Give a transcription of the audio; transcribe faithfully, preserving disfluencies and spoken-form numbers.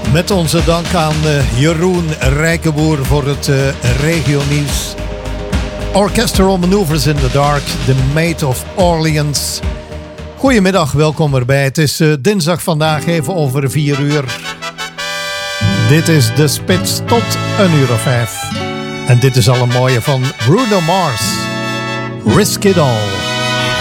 Met onze dank aan uh, Jeroen Rijkenboer voor het uh, regionieuws. Orchestral Maneuvers in the Dark, The Maid of Orleans. Goedemiddag, welkom erbij. Het is uh, dinsdag vandaag, even over vier uur. Dit is de Spits tot een uur of vijf. En dit is al een mooie van Bruno Mars. Risk It All.